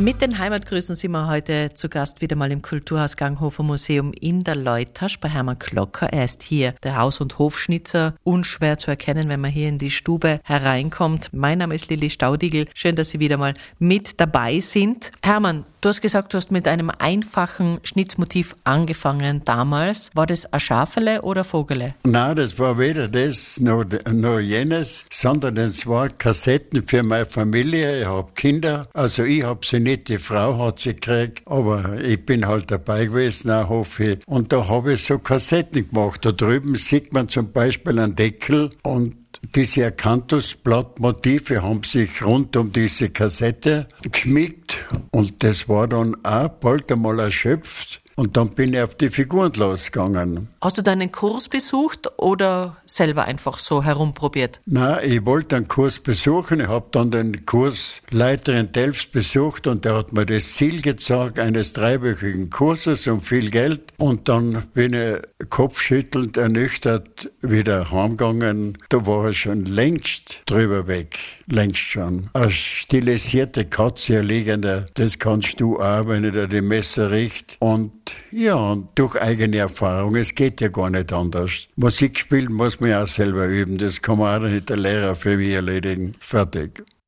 Mit den Heimatgrüßen sind wir heute zu Gast wieder mal im Kulturhaus Ganghofer Museum in der Leutasch bei Hermann Klocker. Er ist hier der Haus- und Hofschnitzer, unschwer zu erkennen, wenn man hier in die Stube hereinkommt. Mein Name ist Lilly Staudigl. Schön, dass Sie wieder mal mit dabei sind. Hermann, du hast gesagt, du hast mit einem einfachen Schnitzmotiv angefangen damals. War das ein Schafele oder Vogele? Nein, das war weder das noch jenes, sondern es waren Kassetten für meine Familie. Ich habe Kinder, also ich habe sie nicht, die Frau hat sie gekriegt, aber ich bin halt dabei gewesen, auch hoffe ich. Und da habe ich so Kassetten gemacht. Da drüben sieht man zum Beispiel einen Deckel und diese Akanthusblattmotive haben sich rund um diese Kassette geschmiegt und das war dann auch bald einmal erschöpft. Und dann bin ich auf die Figuren losgegangen. Hast du deinen Kurs besucht oder selber einfach so herumprobiert? Nein, ich wollte einen Kurs besuchen. Ich habe dann den Kursleiter in Delft besucht und der hat mir das Ziel gezeigt eines 3-wöchigen Kurses um viel Geld. Und dann bin ich kopfschüttelnd, ernüchtert wieder heimgegangen. Da war er schon längst drüber weg. Längst schon. Eine stilisierte Katze, eine liegende, das kannst du auch, wenn ich da die Messer riecht. Und ja, und durch eigene Erfahrung, es geht ja gar nicht anders. Musik spielen muss man ja auch selber üben, das kann man auch nicht der Lehrer für mich erledigen. Fertig.